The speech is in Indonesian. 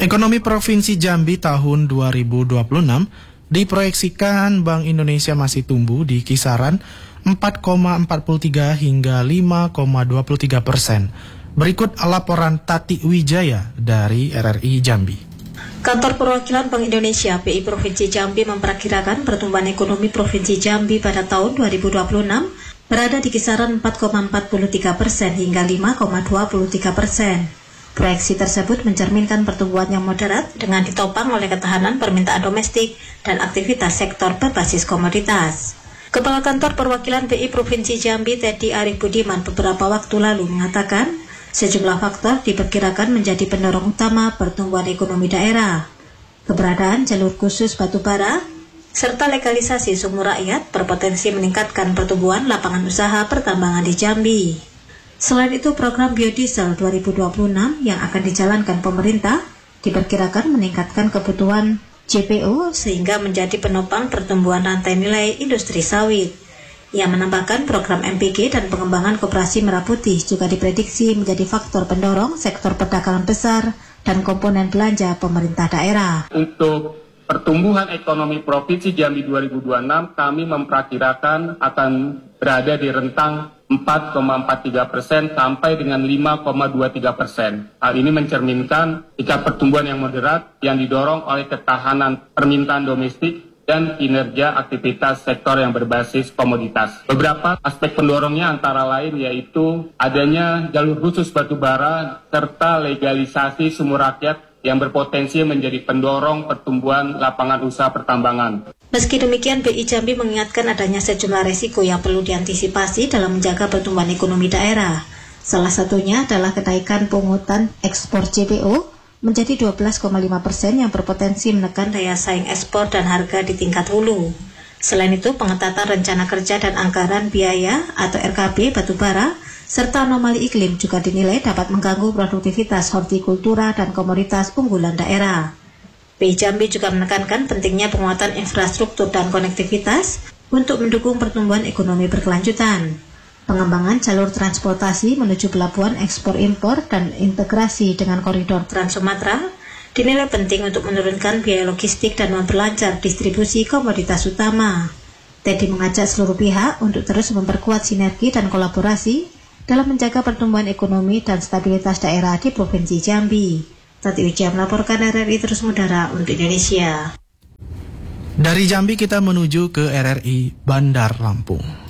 Ekonomi Provinsi Jambi tahun 2026 diproyeksikan Bank Indonesia masih tumbuh di kisaran 4,43 hingga 5,23%. Berikut laporan Tati Wijaya dari RRI Jambi. Kantor Perwakilan Bank Indonesia BI Provinsi Jambi memperkirakan pertumbuhan ekonomi Provinsi Jambi pada tahun 2026 berada di kisaran 4,43% hingga 5,23%. Proyeksi tersebut mencerminkan pertumbuhan yang moderat dengan ditopang oleh ketahanan permintaan domestik dan aktivitas sektor berbasis komoditas. Kepala Kantor Perwakilan BI Provinsi Jambi Teddy Arif Budiman beberapa waktu lalu mengatakan sejumlah faktor diperkirakan menjadi pendorong utama pertumbuhan ekonomi daerah. Keberadaan jalur khusus batubara serta legalisasi sumur rakyat berpotensi meningkatkan pertumbuhan lapangan usaha pertambangan di Jambi. Selain itu, program biodiesel 2026 yang akan dijalankan pemerintah diperkirakan meningkatkan kebutuhan JPO sehingga menjadi penopang pertumbuhan rantai nilai industri sawit. Ia menambahkan program MPG dan pengembangan koperasi merah putih juga diprediksi menjadi faktor pendorong sektor perdagangan besar dan komponen belanja pemerintah daerah. Untuk pertumbuhan ekonomi Provinsi Jambi 2026 kami memperkirakan akan berada di rentang 4,43% sampai dengan 5,23%. Hal ini mencerminkan tingkat pertumbuhan yang moderat yang didorong oleh ketahanan permintaan domestik dan kinerja aktivitas sektor yang berbasis komoditas. Beberapa aspek pendorongnya antara lain yaitu adanya jalur khusus batubara serta legalisasi sumur rakyat yang berpotensi menjadi pendorong pertumbuhan lapangan usaha pertambangan. Meski demikian, BI Jambi mengingatkan adanya sejumlah resiko yang perlu diantisipasi dalam menjaga pertumbuhan ekonomi daerah. Salah satunya adalah kenaikan pungutan ekspor JPO menjadi 12,5% yang berpotensi menekan daya saing ekspor dan harga di tingkat hulu. Selain itu, pengetatan rencana kerja dan anggaran biaya atau RKB batubara serta anomali iklim juga dinilai dapat mengganggu produktivitas hortikultura dan komoditas unggulan daerah. BI Jambi juga menekankan pentingnya penguatan infrastruktur dan konektivitas untuk mendukung pertumbuhan ekonomi berkelanjutan. Pengembangan jalur transportasi menuju pelabuhan ekspor-impor dan integrasi dengan koridor Trans Sumatera dinilai penting untuk menurunkan biaya logistik dan memperlancar distribusi komoditas utama. Teddy mengajak seluruh pihak untuk terus memperkuat sinergi dan kolaborasi dalam menjaga pertumbuhan ekonomi dan stabilitas daerah di Provinsi Jambi. Tati Wijaya melaporkan RRI Terus Mudara untuk Indonesia. Dari Jambi kita menuju ke RRI Bandar Lampung.